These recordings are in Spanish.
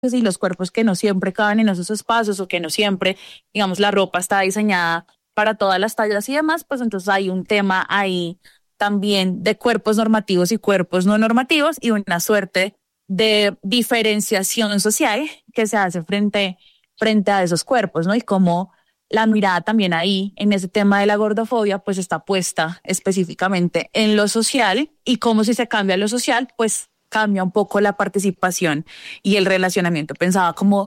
y los cuerpos que no siempre caben en esos espacios o que no siempre, digamos, la ropa está diseñada para todas las tallas y demás, pues entonces hay un tema ahí también de cuerpos normativos y cuerpos no normativos y una suerte de diferenciación social que se hace frente a esos cuerpos, ¿no? Y cómo la mirada también ahí en ese tema de la gordofobia pues está puesta específicamente en lo social y cómo si se cambia lo social pues cambia un poco la participación y el relacionamiento. Pensaba como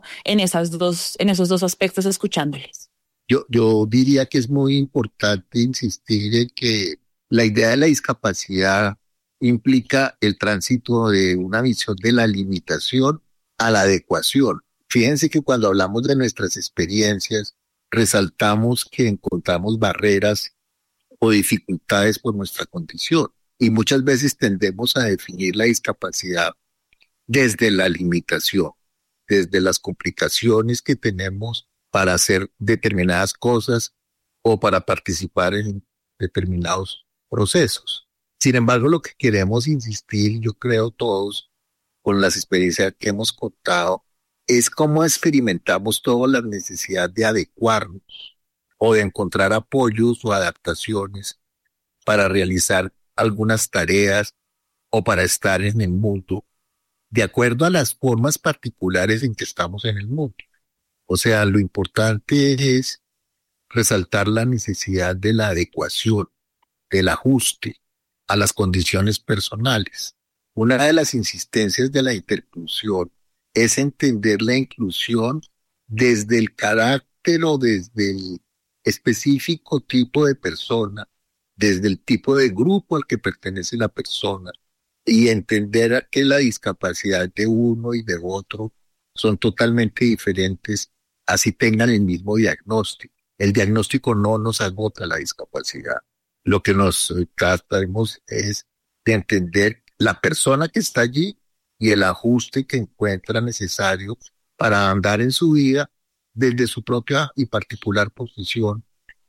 en esos dos aspectos escuchándoles. Yo diría que es muy importante insistir en que la idea de la discapacidad implica el tránsito de una visión de la limitación a la adecuación. Fíjense que cuando hablamos de nuestras experiencias, resaltamos que encontramos barreras o dificultades por nuestra condición y muchas veces tendemos a definir la discapacidad desde la limitación, desde las complicaciones que tenemos para hacer determinadas cosas o para participar en determinados procesos. Sin embargo, lo que queremos insistir, yo creo todos, con las experiencias que hemos contado, es cómo experimentamos toda la necesidad de adecuarnos o de encontrar apoyos o adaptaciones para realizar algunas tareas o para estar en el mundo de acuerdo a las formas particulares en que estamos en el mundo. O sea, lo importante es resaltar la necesidad de la adecuación, del ajuste a las condiciones personales. Una de las insistencias de la interclusión es entender la inclusión desde el carácter o desde el específico tipo de persona, desde el tipo de grupo al que pertenece la persona, y entender que la discapacidad de uno y de otro son totalmente diferentes, así tengan el mismo diagnóstico. El diagnóstico no nos agota la discapacidad. Lo que nos tratamos es de entender la persona que está allí y el ajuste que encuentra necesario para andar en su vida desde su propia y particular posición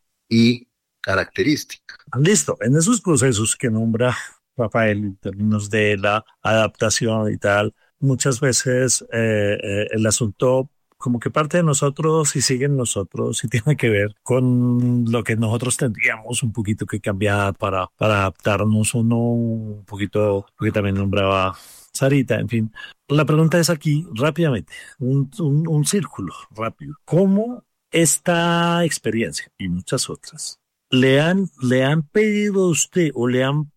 y característica. Listo, en esos procesos que nombra Rafael en términos de la adaptación y tal, muchas veces el asunto como que parte de nosotros y sigue en nosotros y tiene que ver con lo que nosotros tendríamos un poquito que cambiar para adaptarnos o no, un poquito, porque también nombraba Sarita, en fin. La pregunta es aquí rápidamente, un círculo rápido. ¿Cómo esta experiencia y muchas otras le han pedido a usted o le han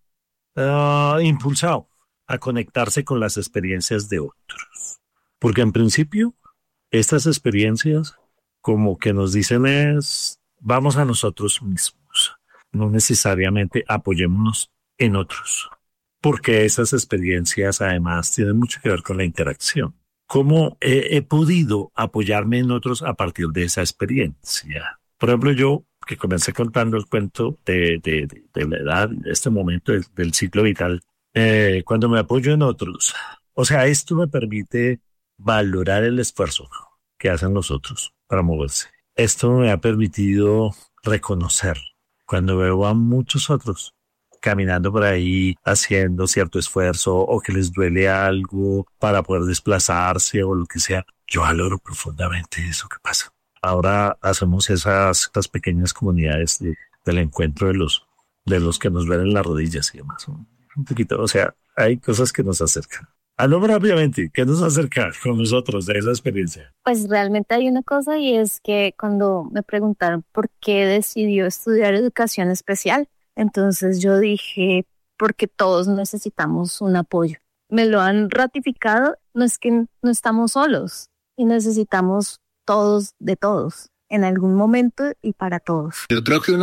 impulsado a conectarse con las experiencias de otros? Porque en principio, estas experiencias como que nos dicen es, vamos a nosotros mismos, no necesariamente apoyémonos en otros, porque esas experiencias además tienen mucho que ver con la interacción. ¿Cómo he podido apoyarme en otros a partir de esa experiencia? Por ejemplo, yo que comencé contando el cuento de la edad, de este momento del ciclo vital, cuando me apoyo en otros, o sea, esto me permite valorar el esfuerzo que hacen los otros para moverse. Esto me ha permitido reconocer cuando veo a muchos otros caminando por ahí haciendo cierto esfuerzo o que les duele algo para poder desplazarse o lo que sea. Yo valoro profundamente eso que pasa. Ahora hacemos esas pequeñas comunidades del encuentro de los que nos duelen las rodillas y demás. Un poquito, o sea, hay cosas que nos acercan. Aló rápidamente, ¿qué nos acerca con nosotros de esa experiencia? Pues realmente hay una cosa y es que cuando me preguntaron por qué decidió estudiar educación especial, entonces yo dije, porque todos necesitamos un apoyo. Me lo han ratificado, no es que no estamos solos y necesitamos todos de todos en algún momento y para todos. Yo creo que uno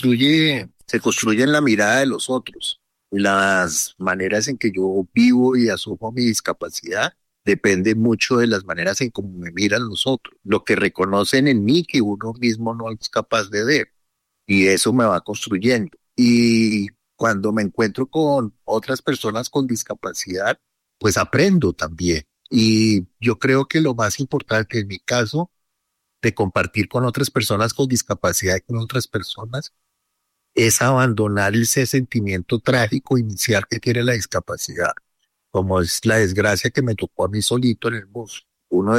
se construye en la mirada de los otros. Las maneras en que yo vivo y asumo mi discapacidad depende mucho de las maneras en cómo me miran los otros, lo que reconocen en mí que uno mismo no es capaz de ver, y eso me va construyendo. Y cuando me encuentro con otras personas con discapacidad, pues aprendo también. Y yo creo que lo más importante en mi caso, de compartir con otras personas con discapacidad y con otras personas, es abandonar ese sentimiento trágico inicial que tiene la discapacidad, como es la desgracia que me tocó a mí solito en el bus. uno